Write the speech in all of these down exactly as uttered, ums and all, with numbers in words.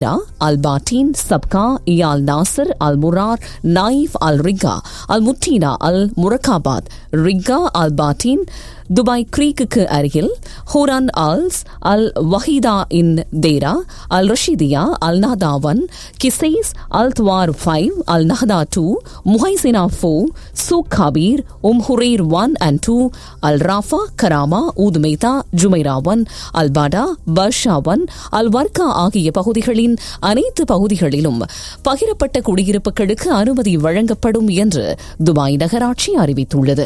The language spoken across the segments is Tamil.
Al-Batin, Sabka, Iyal Nasir, Al-Murar, Naif Al-Riga, Al-Mutina, Al-Murakabad, Riga, Al-Batin, Dubai Creek-க்கு அருகில் ஹோரான் Alps, Al Waheeda in Dera, Al ரஷிதியா, Al நஹதா one, Qusais, Al துவார் five, Al நஹதா two, முஹைசினா four, souk Kabir, um ஹுரேர் one and two, Al Rafah, Karama, ஊதுமேதா, Jumeirah one, அல் பாடா, பர்ஷா ஒன், அல் வர்கா ஆகிய பகுதிகளின் அனைத்து பகுதிகளிலும் பகிரப்பட்ட குடியிருப்புகளுக்கு அனுமதி வழங்கப்படும் என்று துபாய் நகராட்சி அறிவித்துள்ளது.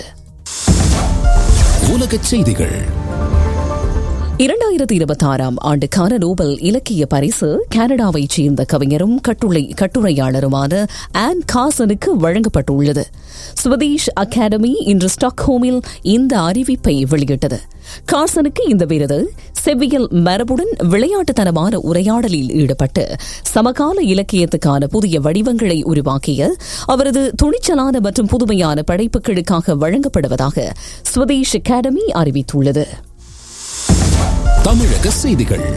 உலகச் செய்திகள். இரண்டாயிரத்தி இருபத்தி ஆறாம் ஆண்டுக்கான நோபல் இலக்கிய பரிசு கனடாவைச் சேர்ந்த கவிஞரும் கட்டுரை கட்டுரையாளருமான ஆன் கார்சனுக்கு வழங்கப்பட்டுள்ளது. ஸ்வதேஷ் அகாடமி இன்று ஸ்டாக்ஹோமில் இந்த அறிவிப்பை வெளியிட்டது. கார்சனுக்கு இந்த விருது செவ்வியல் மரபுடன் விளையாட்டுத்தனமான உரையாடலில் ஈடுபட்டு சமகால இலக்கியத்துக்கான புதிய வடிவங்களை உருவாக்கிய அவரது துணிச்சலான மற்றும் புதுமையான படைப்புகளுக்காக வழங்கப்படுவதாக ஸ்வதேஷ் அகாடமி அறிவித்துள்ளது. தமிழக செய்திகள்.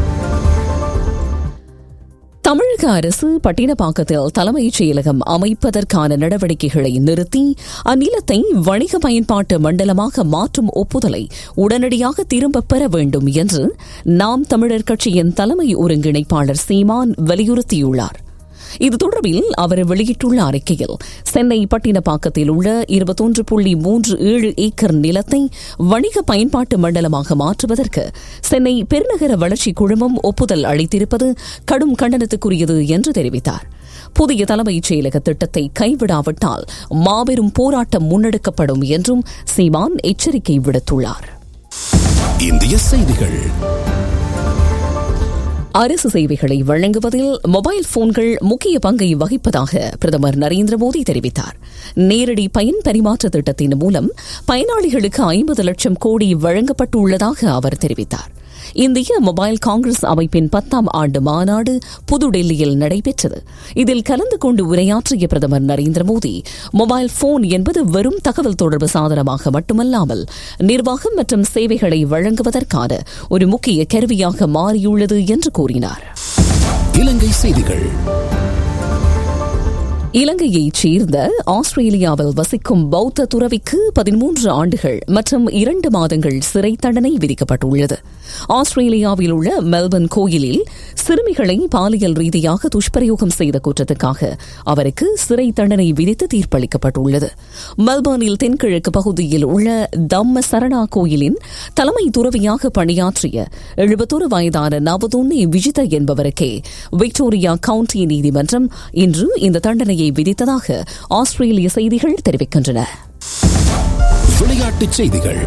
தமிழக அரசு பட்டினப்பாக்கத்தில் தலைமைச் செயலகம் அமைப்பதற்கான நடவடிக்கைகளை நிறுத்தி அந்நிலத்தை வணிக பயன்பாட்டு மண்டலமாக மாற்றும் ஒப்புதலை உடனடியாக திரும்பப் பெற வேண்டும் என்று நாம் தமிழர் கட்சியின் தலைமை ஒருங்கிணைப்பாளர் சீமான் வலியுறுத்தியுள்ளார். இது தொடர்பில் அவர் வெளியிட்டுள்ள அறிக்கையில் சென்னை பட்டினப்பாக்கத்தில் உள்ள இருபத்தொன்று புள்ளி மூன்று ஏழு ஏக்கர் நிலத்தை வணிக பயன்பாட்டு மண்டலமாக மாற்றுவதற்கு சென்னை பெருநகர வளர்ச்சி குழுமம் ஒப்புதல் அளித்திருப்பது கடும் கண்டனத்துக்குரியது என்று தெரிவித்தார். புதிய தலைமைச் செயலக திட்டத்தை கைவிடாவிட்டால் மாபெரும் போராட்டம் முன்னெடுக்கப்படும் என்றும் சீமான் எச்சரிக்கை விடுத்துள்ளார். இந்திய செய்திகள். அரசு சேவைகளை வழங்குவதில் மொபைல் போன்கள் முக்கிய பங்கை வகிப்பதாக பிரதமர் நரேந்திர மோடி தெரிவித்தார். நேரடி பயன் பரிமாற்ற திட்டத்தின் மூலம் பயனாளிகளுக்கு ஐம்பது லட்சம் கோடி வழங்கப்பட்டுள்ளதாக அவர் தெரிவித்தார். இந்திய மொபைல் காங்கிரஸ் அமைப்பின் பத்தாம் ஆண்டு மாநாடு புதுடெல்லியில் நடைபெற்றது. இதில் கலந்து கொண்டு உரையாற்றிய பிரதமர் நரேந்திர மோடி, மொபைல் போன் என்பது வெறும் தகவல் தொடர்பு சாதனமாக மட்டுமல்லாமல் நிர்வாகம் மற்றும் சேவைகளை வழங்குவதற்கான ஒரு முக்கிய கருவியாக மாறியுள்ளது என்று கூறினார். இலங்கை செய்திகள். இலங்கையைச் சேர்ந்த ஆஸ்திரேலியாவில் வசிக்கும் பௌத்த துறவிக்கு பதிமூன்று ஆண்டுகள் மற்றும் இரண்டு மாதங்கள் சிறை தண்டனை விதிக்கப்பட்டுள்ளது. ஆஸ்திரேலியாவில் உள்ள மெல்பர்ன் கோயிலில் சிறுமிகளை பாலியல் ரீதியாக துஷ்பிரயோகம் செய்த குற்றத்துக்காக அவருக்கு சிறை தண்டனை விதித்து தீர்ப்பளிக்கப்பட்டுள்ளது. மெல்பர்னில் தென்கிழக்கு பகுதியில் உள்ள தம்ம சரணா கோயிலின் தலைமை துறவியாக பணியாற்றிய எழுபத்தொரு வயதான நவதுன்னி விஜித என்பவருக்கே விக்டோரியா கவுண்டி நீதிமன்றம் இன்று இந்த தண்டனையை விதித்ததாக ஆஸ்திரேலிய செய்திகள் தெரிவிக்கின்றன. விளையாட்டுச் செய்திகள்.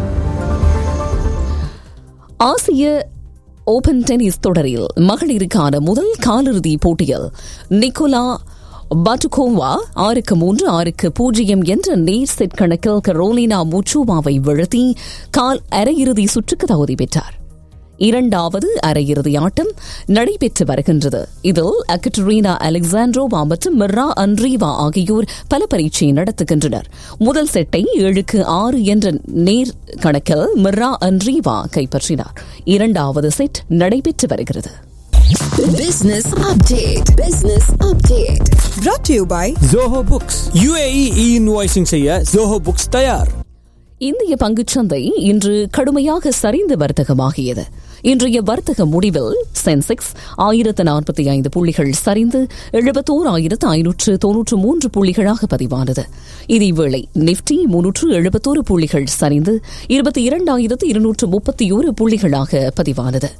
ஆசிய ஓபன் டென்னிஸ் தொடரில் மகளிருக்கான முதல் காலிறுதி போட்டியில் நிக்கோலா பாட்டுகோவா ஆறுக்கு மூன்று ஆறுக்கு பூஜ்ஜியம் என்ற நேர் செட் கணக்கில் கரோலினா முச்சோவாவை வீழ்த்தி கால் அரையிறுதி சுற்றுக்கு தகுதி பெற்றார். இரண்டாவது அரையிறுதி ஆட்டம் நடைபெற்று வருகின்றது. இதில் அகட்டரீனா அலெக்சாண்ட்ரோவா மற்றும் மிர்ரா அன்ட்ரீவா ஆகியோர் பல பரீட்சை நடத்துகின்றனர். முதல் செட்டை ஏழுக்கு ஆறு என்ற நேர் கணக்கில் மிர்ரா அன்ட்ரீவா கைப்பற்றினார். இரண்டாவது செட் நடைபெற்று வருகிறது. Business update. Business update. Brought to you by Zoho Books. U A E e-invoicing செய்ய Zoho Books தயார். இந்திய பங்குச்சந்தை இன்று கடுமையாக சரிந்து வர்த்தகமாகியது. இன்றைய வர்த்தக முடிவில் சென்செக்ஸ் ஆயிரத்து நாற்பத்தி ஐந்து புள்ளிகள் சரிந்து எழுபத்தோர் ஆயிரத்து ஐநூற்று தொன்னூற்று மூன்று புள்ளிகளாக பதிவானது. இதேவேளை நிப்டி முன்னூற்று எழுபத்தோரு புள்ளிகள் சரிந்து இருபத்தி இரண்டாயிரத்து இருநூற்று முப்பத்தி ஒரு புள்ளிகளாக பதிவானது.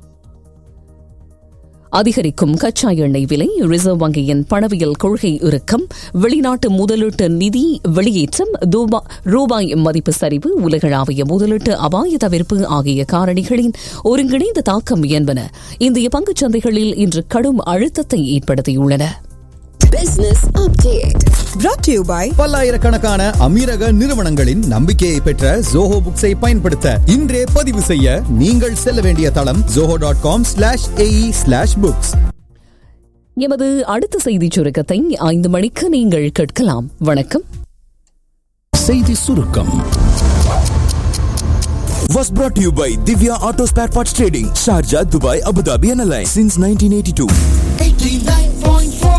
அதிகரிக்கும் கச்சா எண்ணெய் விலை, ரிசர்வ் வங்கியின் பணவியல் கொள்கை இறுக்கம், வெளிநாட்டு முதலீட்டு நிதி வெளியேற்றம், ரூபாய் மதிப்பு சரிவு, உலகளாவிய முதலீட்டு அபாய தவிர்ப்பு ஆகிய காரணிகளின் ஒருங்கிணைந்த தாக்கம் என்பன இந்திய பங்குச் சந்தைகளில் இன்று கடும் அழுத்தத்தை ஏற்படுத்தியுள்ளன. Business update. Brought to you by பல்லாயிரக்கணக்கான அமீரக நிறுவனங்களின் நம்பிக்கையை பெற்ற ஜோஹோ புக்ஸை பயன்படுத்த இன்றே பதிவு செய்ய நீங்கள் செல்ல வேண்டிய தளம் Zoho dot com slash AE slash books. எமது அடுத்த செய்தி சுருக்கத்தை ஐந்து மணிக்கு நீங்கள் கேட்கலாம். வணக்கம். செய்தி சுருக்கம். Was brought to you by Divya Auto Spare Parts Trading, Sharjah, Dubai, Abu Dhabi and Alliance since nineteen eighty-two. eighty-nine point four.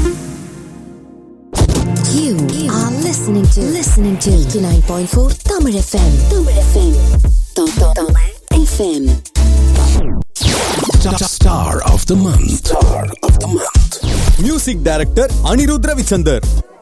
You, you are listening to listening to eighty-nine point four Tamil F M. Tamil F M. Tamil F M. Star of the month. Star of the month. Music director Anirudh Ravichander.